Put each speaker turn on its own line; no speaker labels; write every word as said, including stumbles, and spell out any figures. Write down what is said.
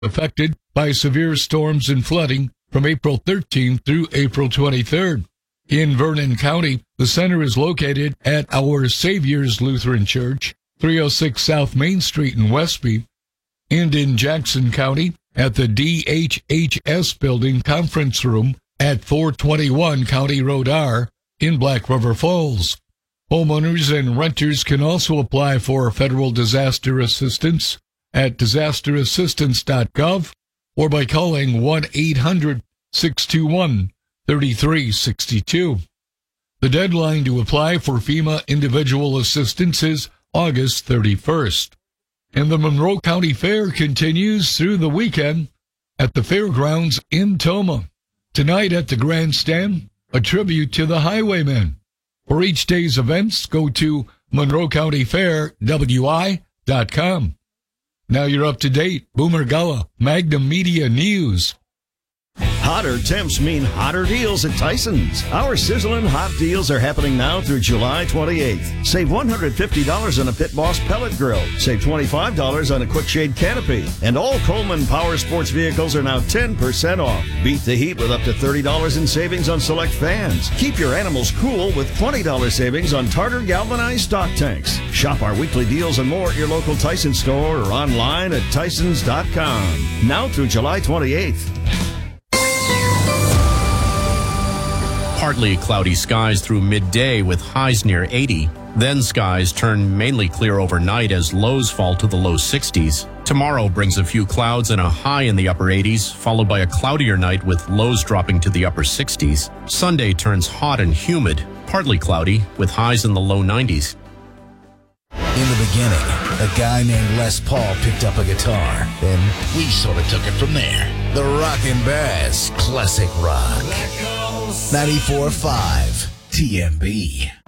affected by severe storms and flooding from April thirteenth through April twenty-third. In Vernon County, the center is located at Our Savior's Lutheran Church, three oh six South Main Street in Westby, and in Jackson County at the D H H S Building Conference Room at four twenty-one County Road R in Black River Falls. Homeowners and renters can also apply for federal disaster assistance at disaster assistance dot gov or by calling one eight hundred six two one three three six two. The deadline to apply for FEMA individual assistance is August thirty-first. And the Monroe County Fair continues through the weekend at the fairgrounds in Tomah. Tonight at the grandstand, a tribute to the Highwaymen. For each day's events, go to Monroe County Fair W I dot com. Now you're up to date. Boomer Gala, Magnum Media News.
Hotter temps mean hotter deals at Tyson's. Our sizzling hot deals are happening now through July twenty-eighth. Save one hundred fifty dollars on a Pit Boss pellet grill. Save twenty-five dollars on a Quick Shade canopy. And all Coleman Power Sports vehicles are now ten percent off. Beat the heat with up to thirty dollars in savings on select fans. Keep your animals cool with twenty dollars savings on Tartar galvanized stock tanks. Shop our weekly deals and more at your local Tyson store or online at Tysons dot com. Now through July twenty-eighth.
Partly cloudy skies through midday with highs near eighty. Then skies turn mainly clear overnight as lows fall to the low sixties. Tomorrow brings a few clouds and a high in the upper eighties, followed by a cloudier night with lows dropping to the upper sixties. Sunday turns hot and humid, partly cloudy with highs in the low nineties.
In the beginning, a guy named Les Paul picked up a guitar, and we sort of took it from there. The Rockin' Bass Classic Rock. ninety-four point five T M B.